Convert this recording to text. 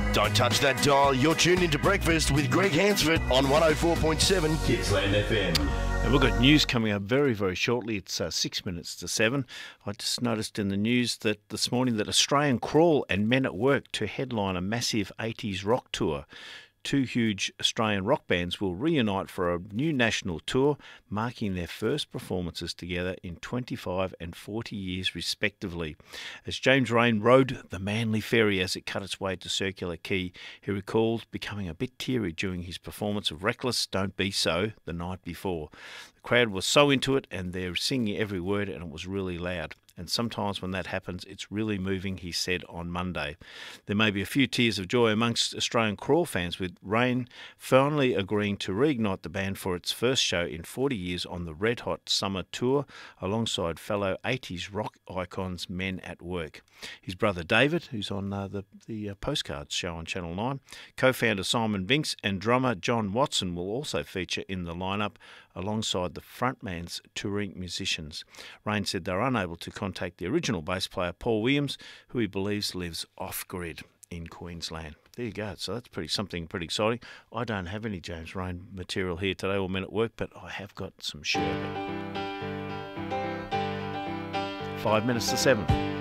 Don't touch that dial. You're tuned into Breakfast with Greg Hansford on 104.7 Gippsland FM. And we've got news coming up very, very shortly. It's 6 minutes to 7. I just noticed in the news that this morning that Australian Crawl and Men at Work to headline a massive 80s rock tour. Two huge Australian rock bands will reunite for a new national tour, marking their first performances together in 25 and 40 years respectively. As James Rain rode the Manly Ferry as it cut its way to Circular Quay, he recalled becoming a bit teary during his performance of Reckless Don't Be So the night before. The crowd was so into it and they're singing every word and it was really loud. And sometimes when that happens, it's really moving, he said on Monday. There may be a few tears of joy amongst Australian Crawl fans, with Rain finally agreeing to reignite the band for its first show in 40 years on the Red Hot Summer Tour, alongside fellow 80s rock icons Men at Work. His brother David, who's on the Postcards show on Channel 9, co-founder Simon Binks and drummer John Watson will also feature in the lineup alongside the frontman's touring musicians. Rain said they're unable to contact the original bass player Paul Williams, who he believes lives off-grid in Queensland. There you go. So that's something pretty exciting. I don't have any James Rain material here today or Men at Work, but I have got some sherbet. 5 minutes to 7.